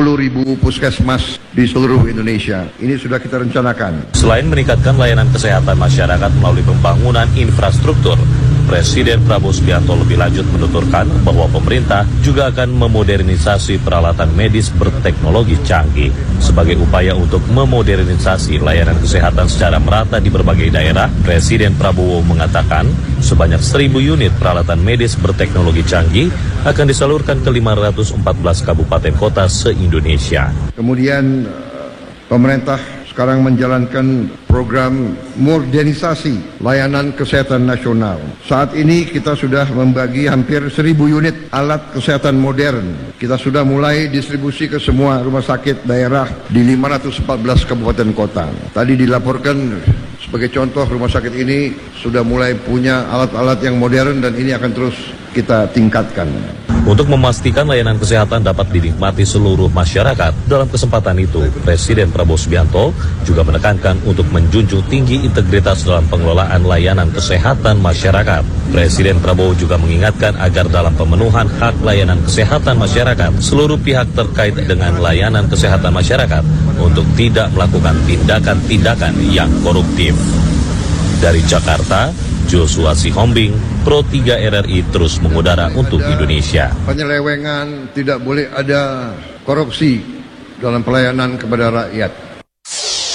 10.000 puskesmas di seluruh Indonesia. Ini sudah kita rencanakan. Selain meningkatkan layanan kesehatan masyarakat melalui pembangunan infrastruktur, Presiden Prabowo Subianto lebih lanjut menuturkan bahwa pemerintah juga akan memodernisasi peralatan medis berteknologi canggih. Sebagai upaya untuk memodernisasi layanan kesehatan secara merata di berbagai daerah, Presiden Prabowo mengatakan sebanyak 1.000 unit peralatan medis berteknologi canggih akan disalurkan ke 514 kabupaten kota se-Indonesia. Kemudian pemerintah sekarang menjalankan program modernisasi layanan kesehatan nasional. Saat ini kita sudah membagi hampir 1.000 unit alat kesehatan modern. Kita sudah mulai distribusi ke semua rumah sakit daerah di 514 kabupaten kota. Tadi dilaporkan sebagai contoh rumah sakit ini sudah mulai punya alat-alat yang modern dan ini akan terus kita tingkatkan. Untuk memastikan layanan kesehatan dapat dinikmati seluruh masyarakat, dalam kesempatan itu, Presiden Prabowo Subianto juga menekankan untuk menjunjung tinggi integritas dalam pengelolaan layanan kesehatan masyarakat. Presiden Prabowo juga mengingatkan agar dalam pemenuhan hak layanan kesehatan masyarakat, seluruh pihak terkait dengan layanan kesehatan masyarakat untuk tidak melakukan tindakan-tindakan yang koruptif. Dari Jakarta, Joshua Sihombing, Pro 3 RRI terus mengudara untuk Indonesia. Penyelewengan, tidak boleh ada korupsi dalam pelayanan kepada rakyat.